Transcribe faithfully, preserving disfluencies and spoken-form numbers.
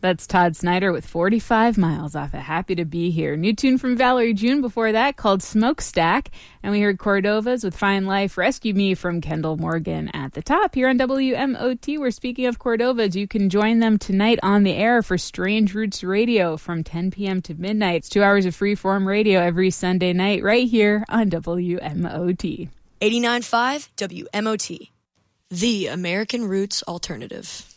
That's Todd Snyder with forty-five miles off of Happy to Be Here. New tune from Valerie June before that called Smokestack. And we heard Cordovas with Fine Life, Rescue Me from Kendall Morgan at the top. Here on W M O T, we're speaking of Cordovas. You can join them tonight on the air for Strange Roots Radio from ten p.m. to midnight. It's two hours of freeform radio every Sunday night right here on W M O T. eighty-nine point five W M O T, the American Roots Alternative.